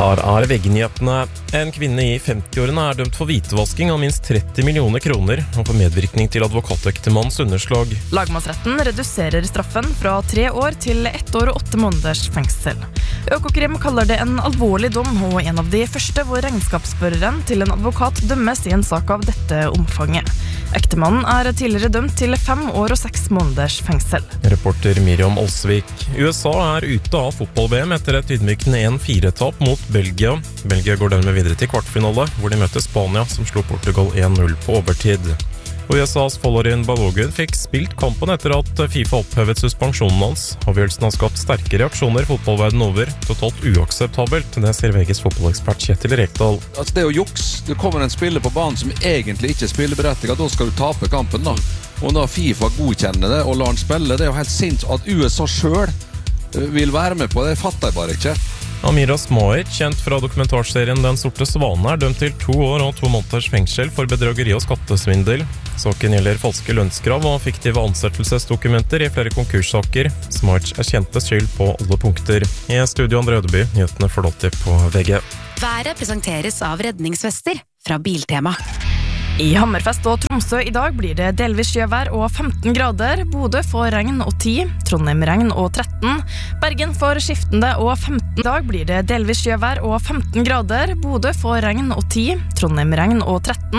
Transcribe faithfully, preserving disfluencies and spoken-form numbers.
Her er veggenyhetene. En kvinne i femti-årene er dømt for hvitevasking av minst tretti millioner kroner og for medvirkning til advokatektemannens underslag. Lagmannsretten reduserer straffen fra tre år til ett år og åtte måneders fengsel. Økokrim kaller det en alvorlig dom, og en av de første hvor regnskapsføreren til en advokat dømmes i en sak av dette omfanget. Ektemannen er tidligere dømt til fem år og seks måneders fengsel. Reporter Miriam Olsvik. U S A er ute av fotball-V M etter et ydmykende en fire-tap mot Belgia. Belgia går dermed videre til kvartfinale, hvor de møter Spania, som slo Portugal en null på overtid. Og U S A's Folarin Balogun fikk spilt kampen etter at FIFA opphevet suspensjonen hans. Avgjørelsen har skapt sterke reaksjoner fotballverden over. Totalt uakseptabelt, det sier V G's fotballekspert Kjetil Rekdal. Altså, det er jo juks. Det kommer en spiller på banen som egentlig ikke spiller berettiget, da skal du tape kampen da. Og når FIFA godkjenner det og lar han spille, det er jo helt sint at U S A selv vil være med på det, fatter jeg bare ikke. Amir Asmaer, kjent fra dokumentarserien Den sorte svane, er dømt til to år og to måneders fengsel for bedrageri og skattesvindel. Saken gjelder falske lønnskrav og fiktive ansettelsesdokumenter i flere konkurssaker. Asmaer er kjente skyld på alle punkter. I studio Andre Ødeby, nyhetene får alltid på V G. Været presenteres av redningsvester fra Biltema. I Hammerfest og Tromsø i dag blir det delvis skjevær og femten grader. Bodø får regn og ti, Trondheim regn og tretten. Bergen får skiftende og femten. I dag blir det delvis skjevær og femten grader. Bodø får regn og ti, Trondheim regn og tretten.